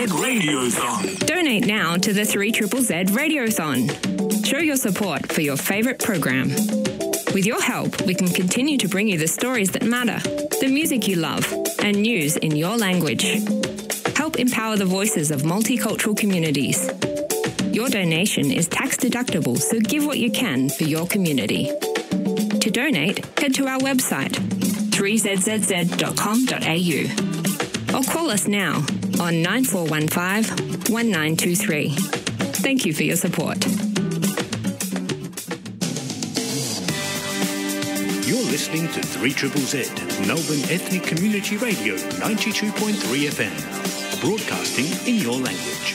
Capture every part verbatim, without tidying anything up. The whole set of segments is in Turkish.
Radiothon. Donate now to the three Z Z Z Radiothon. Show your support for your favourite program. With your help, we can continue to bring you the stories that matter, the music you love, and news in your language. Help empower the voices of multicultural communities. Your donation is tax deductible, so give what you can for your community. To donate, head to our website, three z z z dot com dot a u, or call us now on nine four one five, one nine two three. Thank you for your support. You're listening to three Z Z Z, Melbourne Ethnic Community Radio ninety-two point three F M, broadcasting in your language.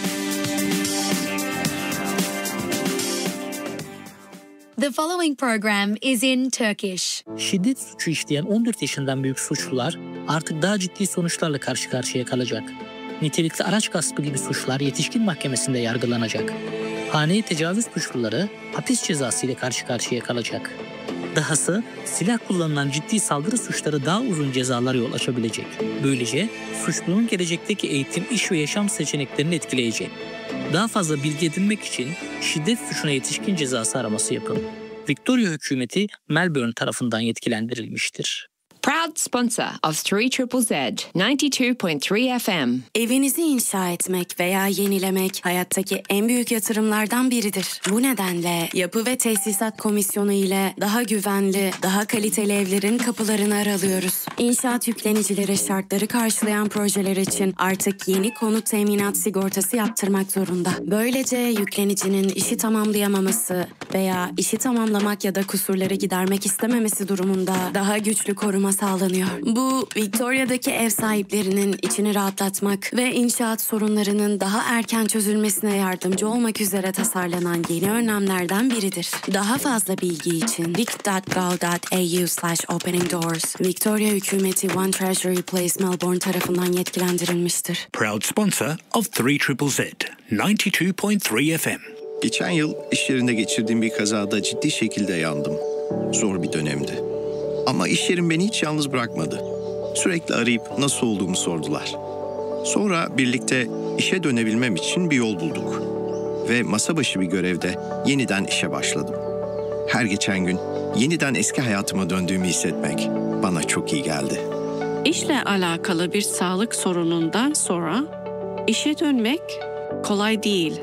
The following program is in Turkish. Şiddet suçu işleyen on dört yaşından büyük suçlular artık daha ciddi sonuçlarla karşı karşıya kalacak. Nitelikli araç gaspı gibi suçlar yetişkin mahkemesinde yargılanacak. Haneye tecavüz suçluları hapis cezası ile karşı karşıya kalacak. Dahası silah kullanılan ciddi saldırı suçları daha uzun cezalar yol açabilecek. Böylece suçlunun gelecekteki eğitim, iş ve yaşam seçeneklerini etkileyecek. Daha fazla bilgi edinmek için şiddet suçuna yetişkin cezası araması yapın. Victoria hükümeti Melbourne tarafından yetkilendirilmiştir. Proud sponsor of three Z Z Z, ninety-two point three F M. Evinizi inşa etmek veya yenilemek hayattaki en büyük yatırımlardan biridir. Bu nedenle Yapı ve Tesisat Komisyonu ile daha güvenli, daha kaliteli evlerin kapılarını aralıyoruz. İnşaat yüklenicileri şartları karşılayan projeler için artık yeni konut teminat sigortası yaptırmak zorunda. Böylece yüklenicinin işi tamamlayamaması veya işi tamamlamak ya da kusurları gidermek istememesi durumunda daha güçlü koruma sağlanıyor. Bu, Victoria'daki ev sahiplerinin içini rahatlatmak ve inşaat sorunlarının daha erken çözülmesine yardımcı olmak üzere tasarlanan yeni önlemlerden biridir. Daha fazla bilgi için vic dot gov dot a u slash opening doors, Victoria hükümeti One Treasury Place Melbourne tarafından yetkilendirilmiştir. Proud sponsor of three Z Z Z, ninety-two point three F M. Geçen yıl iş yerinde geçirdiğim bir kazada ciddi şekilde yandım. Zor bir dönemdi. Ama iş yerim beni hiç yalnız bırakmadı. Sürekli arayıp nasıl olduğumu sordular. Sonra birlikte işe dönebilmem için bir yol bulduk. Ve masa başı bir görevde yeniden işe başladım. Her geçen gün yeniden eski hayatıma döndüğümü hissetmek bana çok iyi geldi. İşle alakalı bir sağlık sorunundan sonra işe dönmek kolay değil.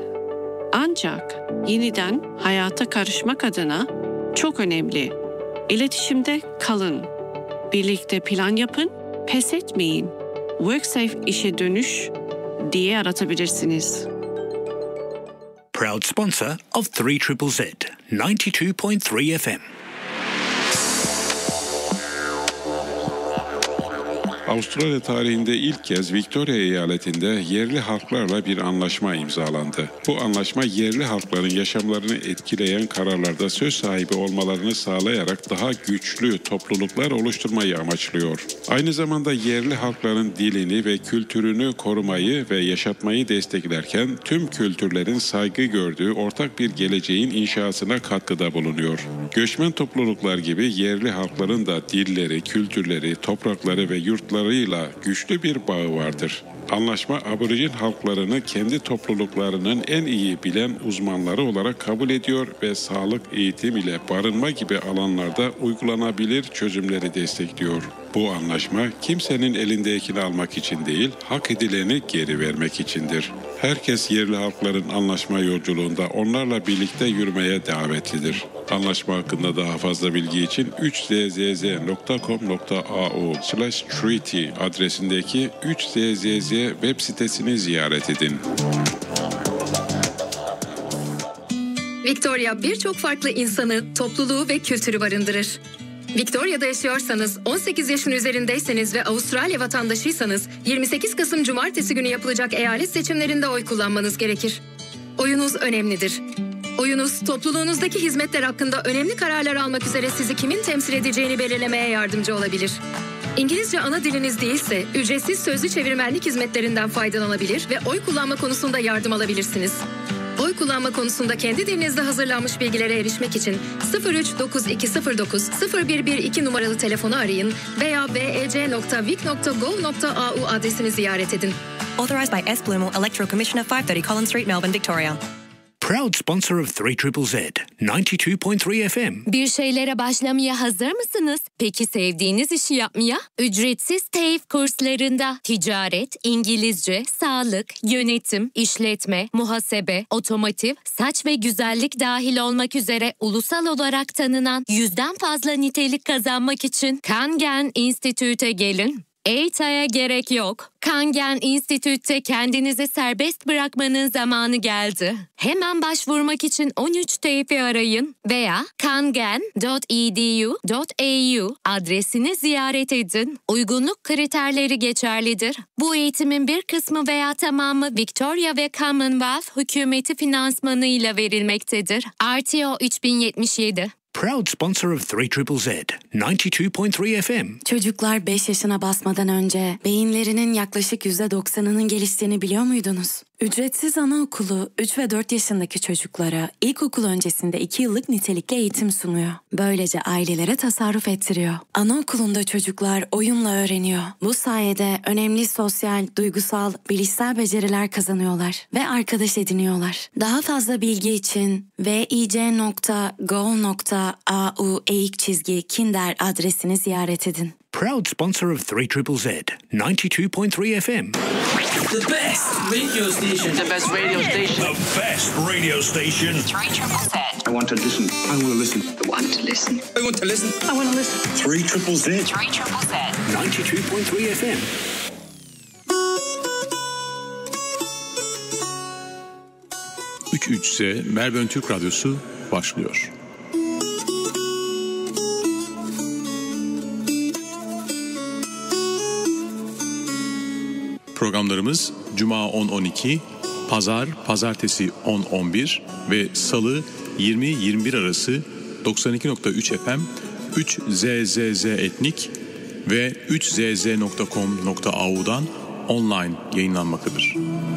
Ancak yeniden hayata karışmak adına çok önemli. İletişimde kalın. Birlikte plan yapın, pes etmeyin. WorkSafe işe dönüş diye aratabilirsiniz. Proud sponsor of three Z Z Z, ninety-two point three F M. Avustralya tarihinde ilk kez Victoria eyaletinde yerli halklarla bir anlaşma imzalandı. Bu anlaşma yerli halkların yaşamlarını etkileyen kararlarda söz sahibi olmalarını sağlayarak daha güçlü topluluklar oluşturmayı amaçlıyor. Aynı zamanda yerli halkların dilini ve kültürünü korumayı ve yaşatmayı desteklerken tüm kültürlerin saygı gördüğü ortak bir geleceğin inşasına katkıda bulunuyor. Göçmen topluluklar gibi yerli halkların da dilleri, kültürleri, toprakları ve yurtları güçlü bir bağı vardır. Anlaşma, aborijin halklarını kendi topluluklarının en iyi bilen uzmanları olarak kabul ediyor ve sağlık, eğitim ile barınma gibi alanlarda uygulanabilir çözümleri destekliyor. Bu anlaşma, kimsenin elindekini almak için değil, hak edileni geri vermek içindir. Herkes yerli halkların anlaşma yolculuğunda onlarla birlikte yürümeye davetlidir. Anlaşma hakkında daha fazla bilgi için üç z z z nokta com nokta a u slash treaty adresindeki üç z z z web sitesini ziyaret edin. Victoria birçok farklı insanı, topluluğu ve kültürü barındırır. Victoria'da yaşıyorsanız, on sekiz yaşın üzerindeyseniz ve Avustralya vatandaşıysanız yirmi sekiz Kasım Cumartesi günü yapılacak eyalet seçimlerinde oy kullanmanız gerekir. Oyunuz önemlidir. Oyunuz, topluluğunuzdaki hizmetler hakkında önemli kararlar almak üzere sizi kimin temsil edeceğini belirlemeye yardımcı olabilir. İngilizce ana diliniz değilse, ücretsiz sözlü çevirmenlik hizmetlerinden faydalanabilir ve oy kullanma konusunda yardım alabilirsiniz. Oy kullanma konusunda kendi dilinizde hazırlanmış bilgilere erişmek için sıfır üç dokuz iki sıfır dokuz sıfır bir bir iki numaralı telefonu arayın veya vec nokta vic nokta gov nokta a u adresini ziyaret edin. Authorised by S. Blumel, Electoral Commissioner, five thirty Collins Street, Melbourne, Victoria. Proud sponsor of three Z Z Z, ninety-two point three F M. Bir şeylere başlamaya hazır mısınız? Peki sevdiğiniz işi yapmaya? Ücretsiz TEİF kurslarında ticaret, İngilizce, sağlık, yönetim, işletme, muhasebe, otomotiv, saç ve güzellik dahil olmak üzere ulusal olarak tanınan yüzden fazla nitelik kazanmak için Kangen Institute'e gelin. Eğitaya gerek yok. Kangen Institute'te kendinizi serbest bırakmanın zamanı geldi. Hemen başvurmak için on üç TEİF'i arayın veya kangen dot e d u dot a u adresini ziyaret edin. Uygunluk kriterleri geçerlidir. Bu eğitimin bir kısmı veya tamamı Victoria ve Commonwealth hükümeti finansmanıyla verilmektedir. R T O üç bin yetmiş yedi. Proud sponsor of three Z Z Z, ninety-two point three F M. Çocuklar beş yaşına basmadan önce beyinlerinin yaklaşık yüzde doksanının geliştiğini biliyor muydunuz? Ücretsiz anaokulu üç ve dört yaşındaki çocuklara ilkokul öncesinde iki yıllık nitelikli eğitim sunuyor. Böylece ailelere tasarruf ettiriyor. Anaokulunda çocuklar oyunla öğreniyor. Bu sayede önemli sosyal, duygusal, bilişsel beceriler kazanıyorlar ve arkadaş ediniyorlar. Daha fazla bilgi için vic nokta gov nokta a u eğik çizgi kinder adresini ziyaret edin. Proud sponsor of three Z Z Z, ninety-two point three F M. The best radio station. The best radio station. The best radio station. three Z Z Z. I want to listen. I want to listen. I want to listen. I want to listen. I want to listen. three Z Z Z. three Z Z Z. ninety-two point three F M. üç üç Z Melbourne Türk Radyosu başlıyor. Programlarımız Cuma on on iki, Pazar, Pazartesi on on bir ve Salı yirmi yirmi bir arası doksan iki nokta üç F M, üç Z Z Z Etnik ve üç z z nokta com nokta a u'dan online yayınlanmaktadır.